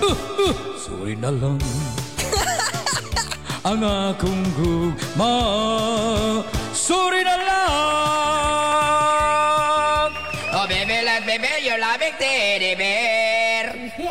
Suri na lang ang akong gugma. Suri na lang. Oh, baby, like baby, you're loving teddy bear.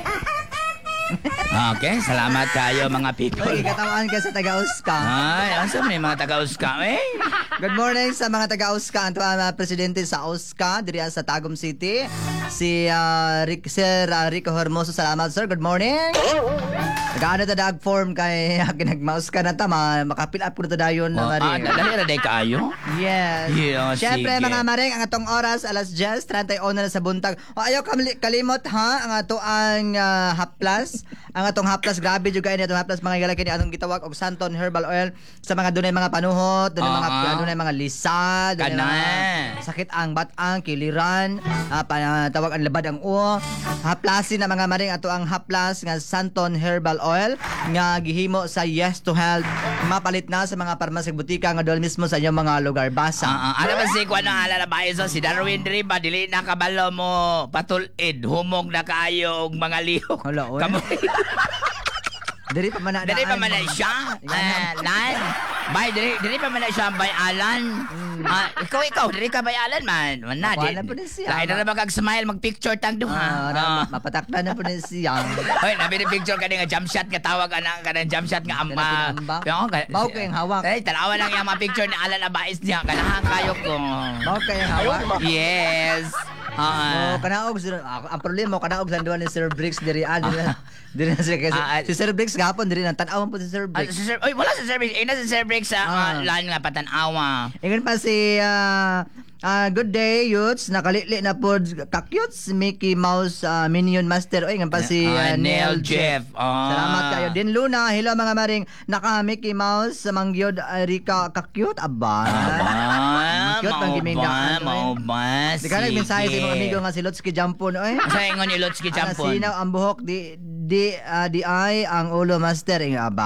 Okay, salamat kayo mga people. Ay, katawan ka sa taga-Uska. Ay, asa may mga taga-Uska, eh? Good morning sa mga taga-Uska. Ang mga presidente sa Uska, diri sa Tagum City. Si Sir Rico Hermoso. Salamat, sir. Good morning. Nag-ano ta dag form kay ginagmaus ka na ta. Makapil up ko na ta dayon na maring. Dali na day kayo? Yes. Yeah, Siyempre, sige. mga maring, ang atong oras, alas 10, 31 na sa buntag. O, ayaw kalimot, ha? Ang ato ang haplas. Ang atong haplas, grabe juga ini atong haplas, mga galaki ni atong gitawag og Santon Herbal Oil sa mga dunay mga panuhot, dunay mga lisa, dunay mga sakit ang batang, kiliran, tawag ang labad ang uo. Haplasin na mga maring ato ang haplas nga Santon Herbal Oil nga gihimo sa Yes to Health. Mapalit na sa mga parmasig butika nga doon mismo sa inyong mga lugar basa. Alam mo si Kwan ang ala na bayo so, si Darwin Riba, dili na kabalo mo patulid, humog na kayo og mga lihok. Hala, oy. Diri pa man na. Dili pa man na siya. Lan. Bay, dili pa man na siya bay Alan. Ikaw, dili ka bay Alan man. Wala Wala po na siya. Lain na mag-smile, mag-picture tag duha. Mapatakta na po na siya. Hoy, nabi ni picture kani nga jump shot nga tawag ana kanang jump shot nga amma. Bao kayong hawak. Eh, tanawa lang yung mga picture ni Alan Abais niya. Kanahan kayo ko. Bao kayong hawak. Yes. Kanaog ang problema mo kanaog sa duwan ni Sir Briggs diri diri na siya kasi si Sir Briggs gahapon diri nang tan-awan po si Sir Briggs. Oy, wala si Sir Briggs. Ina si Sir Briggs sa lan nga patanawa. Ingon pa si good day, youths. Nakalitli na po ka-cutes Mickey Mouse Minion Master. Oy, nga pa si Neil Jeff. Salamat kayo. Din Luna, hello mga maring naka Mickey Mouse sa mangyod Rika ka-cute. Aba. Cute ang gimingdaan. Maubas. Di ka nagmensahe sa mga amigo nga si Lotsky Jampon. Oy. Sa ingon ni Lotsky Jampon. Sinaw ang buhok di ay ang ulo master. Aba.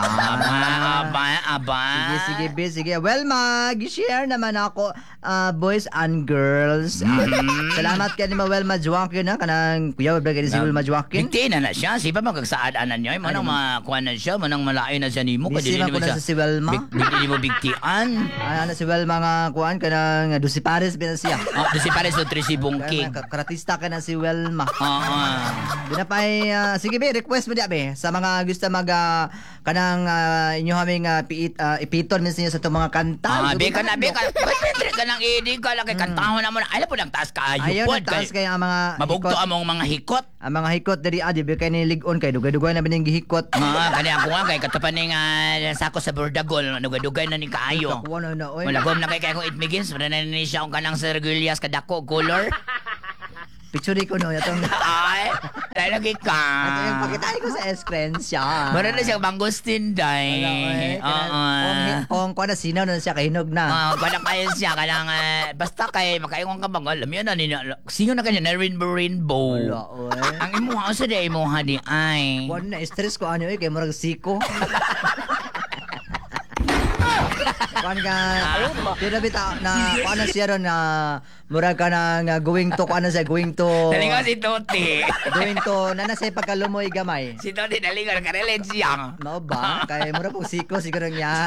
Sige. Well, mag-share naman ako boys and girls. Salamat kay ni Welma Joaquin na kanang kuya ba kay si Welma Joaquin. Bigti na siya. Sipa magkagsaad-anan niya. Manang makuha na siya. Manang malayo na siya ni mo. Busy man ko na sa si Welma. Hindi mo bigtian. Si Welma nga kuhan kanang Dusi Pares ba na siya. Dusi Pares o Tracy Bongking. Karatista ka na si Welma. Dinapay, sige be, request mo di be. Sa mga gusto kanang inyo haming ipiton minsan sa itong mga kanta. Be ka na. Pwede ka nang idi ka lang kay kantahon na mo na. Ayaw po nagtaas ka. Ayaw nagtaas kay ang mga mabugto among mga hikot. Ang mga hikot diri di ba kay niligon kay dugay-dugay na bining gihikot. Kani ako nga kay katapan ning sako sa Bordagol. Dugay-dugay na ni kaayo. Wala gom na kay kung it begins. Wala na ni siya kung kanang Sir Gulyas kadako color. Picture ko no yatong ay dahil lagi ka yung pakitay ko sa eskrensya meron na siyang mangustin day kung na sinaw na siya kahinog na kung kayo siya kanang basta kay makayong ka bang alam yan na sino na kanya na rainbow ang imuha sa day imuha di ay wala na stress ko ano kay murag siko kuan ka pero bitaw na kuan na siya ron na murag ka na going to dalingon si Toti going to na sa pagkalumoy gamay si Toti dalingon karelate siya mao ba kay murag po siko siguro niya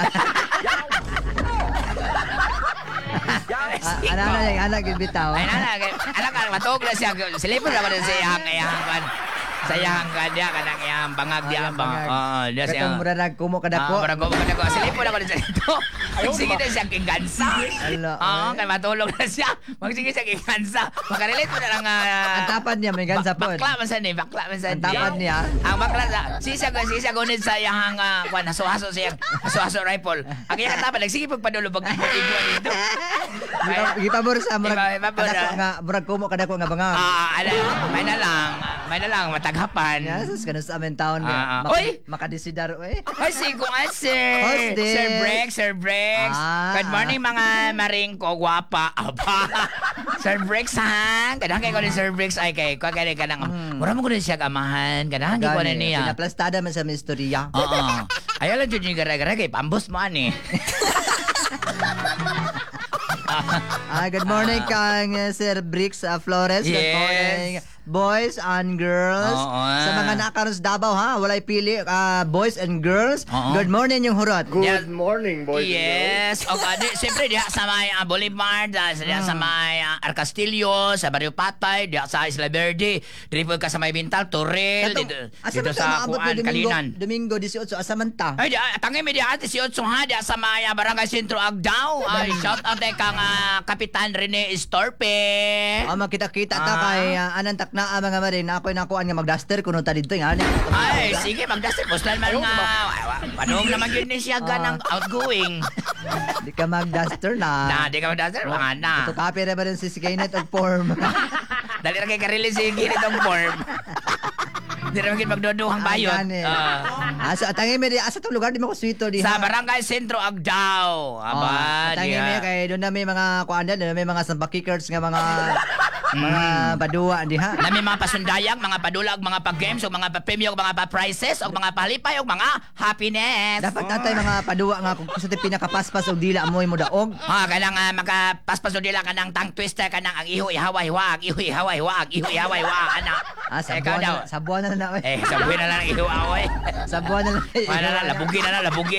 anak bitaw anak matog na siya silipon na ko siya sayang ka dia kanang iyang bangag dia bang dia siya katong murag kumo kadako silipon ako sa dito magsige na siya kingansa kay matulog na siya magsige siya kingansa makarelate mo na lang ang tapad niya may gansa po bakla man sa ni ang tapad niya ang bakla siya gunit sa iyang kuan haso haso rifle ang iyang tapad nagsige pagpadulo pag igwa dito gipabor sa murag nga murag kumo kadako nga bangag may na lang mataghapan. Yes, ganun sa amin taon nga. Makadisidar, oy. Hoy, si Kuan, sir. Sir Brex. Good morning, mga maring ko, guwapa. Aba. Sir Brex, ha? Kadang kay ko ni Sir Brex, ay kay ko kay kanang, mura mo ko na siya kamahan. Kadang kay ko na niya. Pinaplastada man sa mistorya. Ayaw lang dyan yung gara-gara kay pambos mo, ani. Good morning kang Sir Brix Flores. Yes. Good morning. boys and girls. Sa mga nakaroon sa Davao ha, walay pili boys and girls. Good morning yung hurot. Good morning, boys and girls. Yes. O, siyempre, diha sa may Boulevard, diha sa may Arcastillo, sa Barrio Patay, diha sa Isla Verde, dito ka sa may Bintal, Torrel, dito sa Kuan, Kalinan. Domingo 18 asa man ta? Ay, tangi mi diha 18 ha, diha sa may Barangay Sentro Agdao. Ay, shout out kang Kapitan Rene Estorpe. Makita-kita ta kay anang takna mga marin ako nakuan nga magduster kuno ta dito nga. Ay, sige, magduster. Postal man nga. Anong naman yun ni siya ganang outgoing. Di ka magduster na. Di ka magduster. Mga na. Ito copy rin ba rin si Skinet og form. Dali na kay karili si Ginit ang form. Di naman kayo magdodohang bayot. So, atangin mi di asa tong lugar di mo ko swito di Sa Barangay Sentro Agdao. Aba, atangin mi kay doon na may mga kuandan, doon na may mga sampakikers nga mga badua di ha. Na may mga pasundayag, mga padulag, mga pag-games, o mga pa-premium, o mga pa-prizes, o mga palipay, o mga happiness. Dapat natay mga padua nga kung sa pinakapaspas og dila mo daog. Kanang makapaspas o dila ka ng tongue twister, ka ng ang iho ihaway-wag, iho ihaway-wag, iho ihaway-wag, anak. Sabuan na na. Sabuan na lang iho away. Sabuan na lang. Wala na, labugi.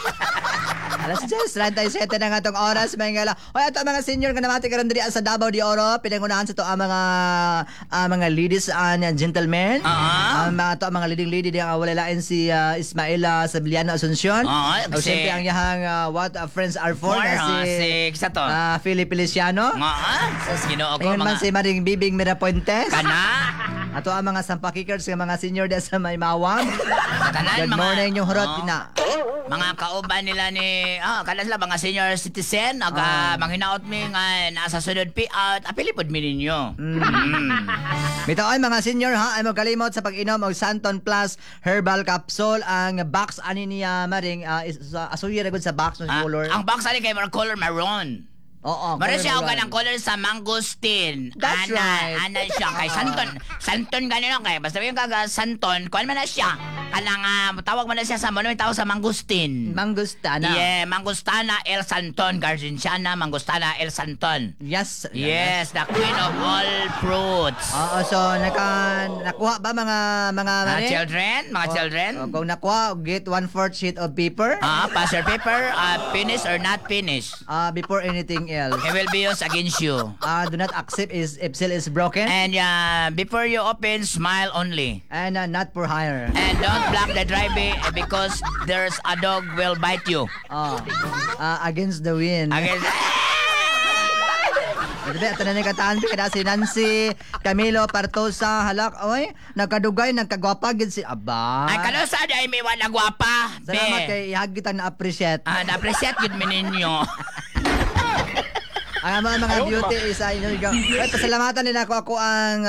Alas 10:37 na nga tong oras, may ngala. Hoy, ato mga senior nga namati karon diri sa Davao de Oro, pinangunahan sa to ang mga ladies and gentlemen. Ato mga leading lady di ang wala lain si Ismaela Sabliano Asuncion. O siyempre ang yahang what friends are for si to. Philip Feliciano. Sa Ginoo ko mga man si Maring Bibing Mirapuentes. Kana. Ato ang mga sampakikers nga mga senior di sa may Mawang. Good morning yung hurot na. Mga kauban nila ni kada sila mga senior citizen manghinaot mi nga nasa sunod payout apilipod mi ninyo. Bitaw ay mga senior ha ay magkalimot sa pag-inom og Santon Plus Herbal Capsule. Ang box ani niya maring asuya ra gud sa box ng color. Ang box ani kay color maroon. Oo. Mara siya og kanang color sa mangosteen. That's right. Ana siya kay Santon ganino kay basta yung kaga Santon kuan man na siya. Kanang tawag man na siya sa mono tawag sa mangosteen. Mangostana. Yeah, Mangostana El Santon, Garcinciana Mangostana El Santon. Yes. Yes, the queen of all fruits. Oo, so nakuha ba mga children? Kung nakuha, get 1/4 sheet of paper. Pass your paper, finish or not finish. Before anything else. It will be used against you. Do not accept if seal is broken. And before you open, smile only. And not for hire. And don't block the driveway because there's a dog will bite you. Against the wind. Ito na kataan kada si Nancy Camilo Partosa halak oy nagkadugay nagkagwapa gid si aba. Ay kalosa ay may wala gwapa. Salamat kay ihagit ang na-appreciate. Na-appreciate gid mi ninyo. Ang mga beauty is inyo pasalamatan din ako ang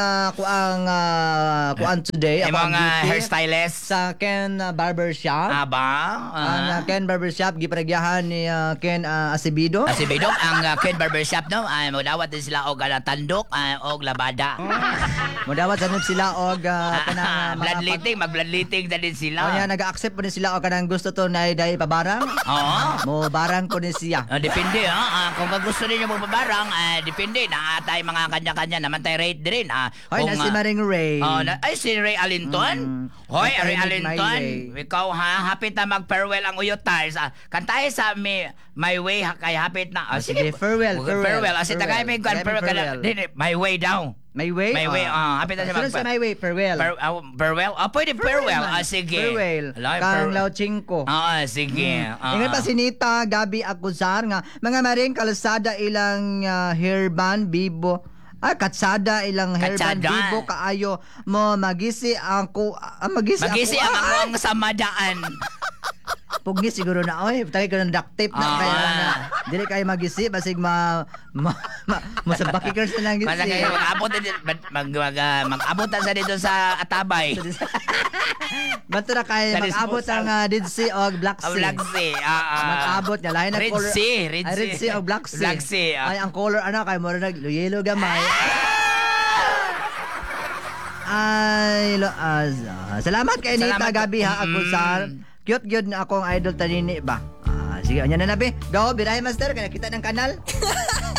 today ako mga hairstylist sa Ken Barbershop. Ang Ken Barbershop gipragyahan ni Ken Acebido. Ang Ken Barbershop no ay modawat din sila og tandok og labada. Modawat sanib sila og kanang mag-bloodletting din sila. Onya nag-accept po din sila og kanang gusto to na dai pabarang. Mo barang ko ni siya. Depende kung gusto niyo pabarang depende na tay mga kanya-kanya naman tay rate din Hoy na si Maring Ray. Ay si Ray Alinton. Hoy Ray Alinton, ikaw hapit na mag-farewell ang Uyotars. Kantay sa My Way kay hapit na. Sige, farewell. Asi tagay may farewell. My Way daw. My Way? Hapit na siya sa My Way, farewell. Farewell? Pwede farewell. Sige. Farewell. Kang Lao Chinko. Sige. Ingat pa si Nita, Gabi Acuzar nga, mga maring kalsada ilang hairband, bibo, katsada ilang hairband, bibo, kaayo, mo magisi ako ang samadaan. Pugni siguro na oy, tagay ko ng duct tape na kaya na. Dili kay magisi basig mo sa bakikers na lang gisi. Basta kayo mag-abot sa dito sa Atabay. Bato na kay mag-abot ang Red Sea o Black Sea. Mag-abot niya lahi na color. Red Sea o Black Sea. Ay ang color kay mo nag yellow gamay. Salamat kay Nita Gabi ha Agusar. Cute gyud na akong idol tanini ba. Sige, anya na nabi. Go, birahe master, kaya kita ng kanal.